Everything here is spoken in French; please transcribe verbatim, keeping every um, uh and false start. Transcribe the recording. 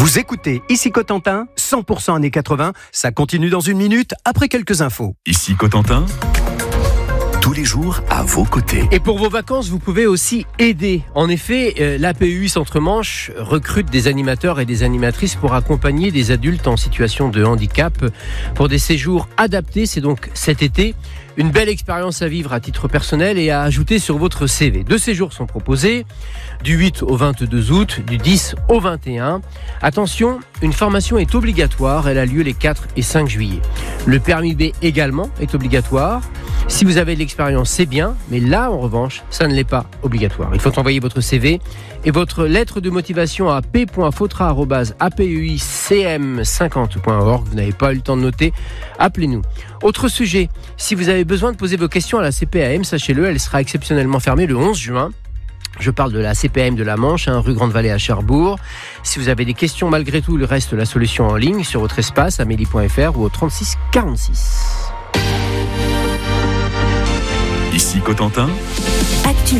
Vous écoutez Ici Cotentin, cent pour cent années quatre-vingts, ça continue dans une minute après quelques infos. Ici Cotentin, tous les jours à vos côtés. Et pour vos vacances, vous pouvez aussi aider. En effet, euh, l'A P E I Centre-Manche recrute des animateurs et des animatrices pour accompagner des adultes en situation de handicap pour des séjours adaptés. C'est donc cet été. Une belle expérience à vivre à titre personnel et à ajouter sur votre C V. Deux séjours sont proposés, du huit au vingt-deux août, du dix au vingt et un. Attention, une formation est obligatoire, elle a lieu les quatre et cinq juillet. Le permis B également est obligatoire. Si vous avez de l'expérience, c'est bien, mais là, en revanche, ça ne l'est pas obligatoire. Il faut envoyer votre C V et votre lettre de motivation à p point fautra arobase a p e i c m cinquante point org. Vous n'avez pas eu le temps de noter, appelez-nous. Autre sujet, si vous avez besoin de poser vos questions à la C P A M, sachez-le, elle sera exceptionnellement fermée le onze juin. Je parle de la C P A M de la Manche, hein, rue Grande-Vallée à Cherbourg. Si vous avez des questions, malgré tout, il reste la solution en ligne sur votre espace, amélie point f r ou au trente-six quarante-six. Ici Cotentin, Actu